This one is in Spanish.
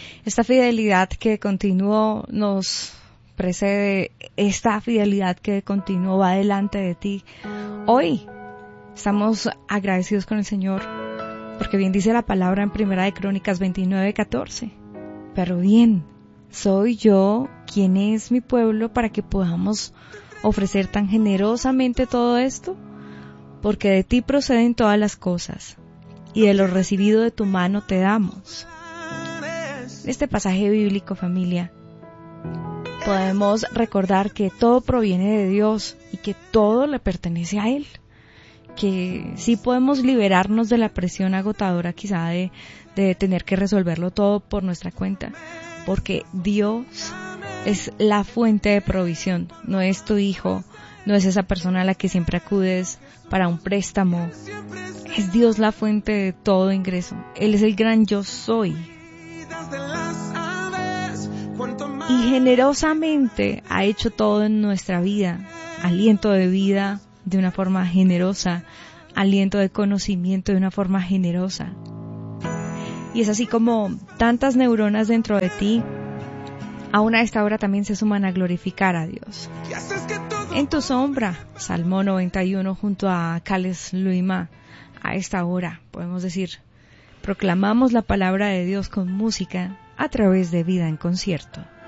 Esta fidelidad que continuo nos precede, esta fidelidad que de continuo va delante de ti. Hoy estamos agradecidos con el Señor, porque bien dice la palabra en Primera de Crónicas 29:14. Pero bien, soy yo quien es mi pueblo para que podamos ofrecer tan generosamente todo esto, porque de ti proceden todas las cosas, y de lo recibido de tu mano te damos. Este pasaje bíblico, familia, podemos recordar que todo proviene de Dios y que todo le pertenece a Él. Que sí podemos liberarnos de la presión agotadora quizá de tener que resolverlo todo por nuestra cuenta, porque Dios es la fuente de provisión, no es tu hijo, no es esa persona a la que siempre acudes para un préstamo, es Dios la fuente de todo ingreso. Él es el gran yo soy. Y generosamente ha hecho todo en nuestra vida, aliento de vida de una forma generosa, aliento de conocimiento de una forma generosa. Y es así como tantas neuronas dentro de ti, aún a esta hora también se suman a glorificar a Dios. En tu sombra, Salmo 91 junto a Cales Luima, a esta hora podemos decir, proclamamos la palabra de Dios con música a través de Vida en Concierto.